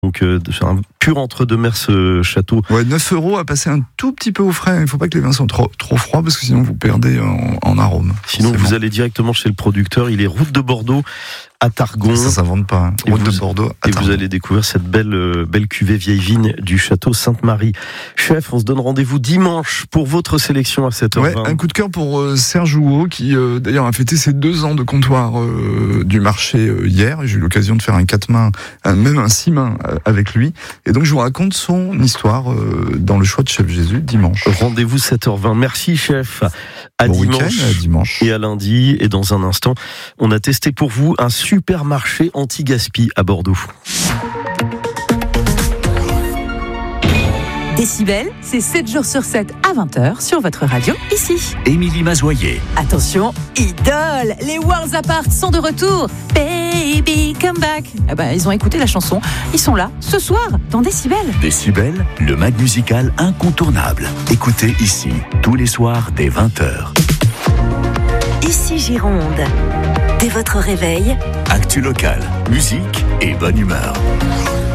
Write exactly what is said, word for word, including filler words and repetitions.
Donc euh, c'est un pur entre-deux-mers ce château. Ouais, neuf euros à passer un tout petit peu au frais. Il ne faut pas que les vins soient trop, trop froids parce que sinon vous perdez en, en arôme. Sinon forcément. Vous allez directement chez le producteur. Il est route de Bordeaux à Targon. Ça, ça s'invente pas. Hein. Et Route vous, de Bordeaux à Et Targon. vous allez découvrir cette belle, euh, belle cuvée vieille vigne du château Sainte-Marie. Chef, on se donne rendez-vous dimanche pour votre sélection à sept heures vingt. Ouais, un coup de cœur pour euh, Serge Houot qui euh, d'ailleurs a fêté ses deux ans de comptoir euh, du marché euh, hier. J'ai eu l'occasion de faire un quatre mains, un, même un six mains euh, avec lui. Et donc je vous raconte son histoire euh, dans le choix de Chef Jésus dimanche. Rendez-vous sept heures vingt. Merci chef. À bon dimanche, week-end, à dimanche. Et à lundi. Et dans un instant, on a testé pour vous un supermarché anti-gaspi à Bordeaux. Décibel, c'est sept jours sur sept à vingt heures sur votre radio, ici. Émilie Mazoyer. Attention, Idole, les Worlds Apart sont de retour. Baby, come back. Eh ben, ils ont écouté la chanson. Ils sont là, ce soir, dans Décibel. Décibel, le mag musical incontournable. Écoutez ici, tous les soirs dès vingt heures. Ici Gironde. Dès votre réveil, Actu local, musique et bonne humeur.